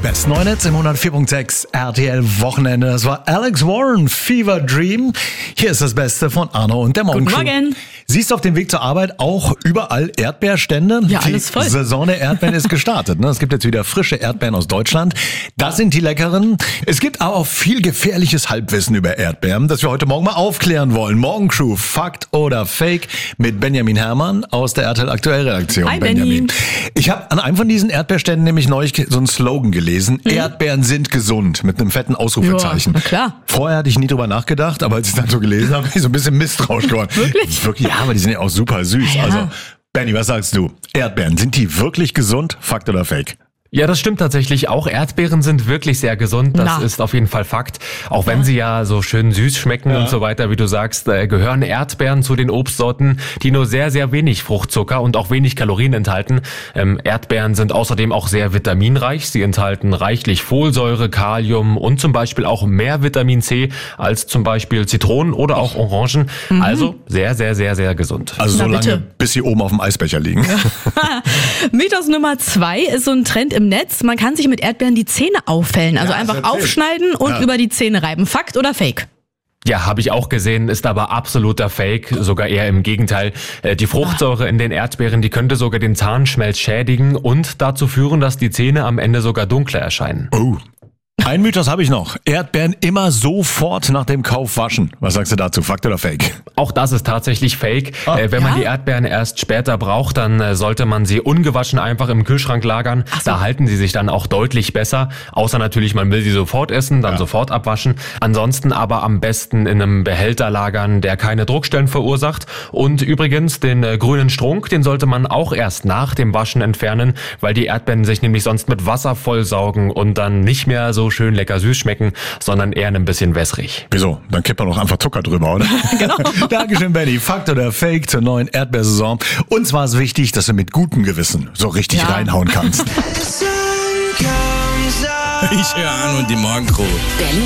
Best 9 Hits im 104.6 RTL Wochenende. Das war Alex Warren, Fever Dream. Hier ist das Beste von Arno und der Morgencrew. Guten Morgen. Siehst du auf dem Weg zur Arbeit auch überall Erdbeerstände? Ja, alles voll. Die Saison der Erdbeeren ist gestartet. Ne? Es gibt jetzt wieder frische Erdbeeren aus Deutschland. Das sind die leckeren. Es gibt aber auch viel gefährliches Halbwissen über Erdbeeren, das wir heute Morgen mal aufklären wollen. Morgencrew, Fakt oder Fake mit Benjamin Herrmann aus der RTL Aktuell Redaktion. Hi, Benjamin. Benni. Ich habe an einem von diesen Erdbeerständen nämlich neulich so einen Slogan gelesen. Erdbeeren sind gesund mit einem fetten Ausrufezeichen. Ja, na klar. Vorher hatte ich nie drüber nachgedacht, aber als ich dann so gelesen habe, bin ich so ein bisschen misstrauisch geworden. Wirklich? Ja, aber die sind ja auch super süß. Ja. Also, Benni, was sagst du? Erdbeeren, sind die wirklich gesund? Fakt oder Fake? Ja, das stimmt tatsächlich. Auch Erdbeeren sind wirklich sehr gesund. Das ist auf jeden Fall Fakt. Auch wenn sie ja so schön süß schmecken und so weiter, wie du sagst, gehören Erdbeeren zu den Obstsorten, die nur sehr, sehr wenig Fruchtzucker und auch wenig Kalorien enthalten. Erdbeeren sind außerdem auch sehr vitaminreich. Sie enthalten reichlich Folsäure, Kalium und zum Beispiel auch mehr Vitamin C als zum Beispiel Zitronen oder auch Orangen. Also sehr, sehr, sehr, sehr gesund. Also so Na, lange, bitte. bis sie oben auf dem Eisbecher liegen. Mythos Nummer 2 ist so ein Trend im Netz. Man kann sich mit Erdbeeren die Zähne auffällen. Also einfach erzähl. aufschneiden und über die Zähne reiben. Fakt oder Fake? Ja, habe ich auch gesehen, ist aber absoluter Fake, sogar eher im Gegenteil. Die Fruchtsäure in den Erdbeeren, die könnte sogar den Zahnschmelz schädigen und dazu führen, dass die Zähne am Ende sogar dunkler erscheinen. Oh. Ein Mythos habe ich noch. Erdbeeren immer sofort nach dem Kauf waschen. Was sagst du dazu? Fakt oder Fake? Auch das ist tatsächlich Fake. Wenn man die Erdbeeren erst später braucht, dann sollte man sie ungewaschen einfach im Kühlschrank lagern. Da halten sie sich dann auch deutlich besser. Außer natürlich, man will sie sofort essen, dann sofort abwaschen. Ansonsten aber am besten in einem Behälter lagern, der keine Druckstellen verursacht. Und übrigens, den grünen Strunk, den sollte man auch erst nach dem Waschen entfernen, weil die Erdbeeren sich nämlich sonst mit Wasser vollsaugen und dann nicht mehr so schön lecker süß schmecken, sondern eher ein bisschen wässrig. Wieso? Dann kippt man doch einfach Zucker drüber, oder? Genau. Dankeschön, Benni. Fakt oder Fake zur neuen Erdbeersaison. Uns war es wichtig, dass du mit gutem Gewissen so richtig reinhauen kannst. Ich höre an und die Morgencrew.